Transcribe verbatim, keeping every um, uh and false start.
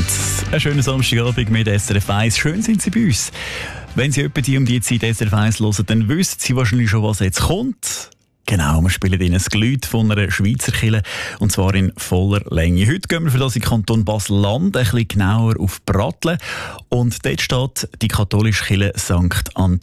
Einen schönen Samstagabend mit S R F eins. Schön sind Sie bei uns. Wenn Sie etwa die um die Zeit S R F eins hören, dann wissen Sie wahrscheinlich schon, was jetzt kommt. Genau, wir spielen Ihnen das Gelüt von einer Schweizer Kirche, und zwar in voller Länge. Heute gehen wir für das in Kanton Basel-Land ein bisschen genauer auf Pratteln. Und dort steht die katholische Kirche Sankt Anton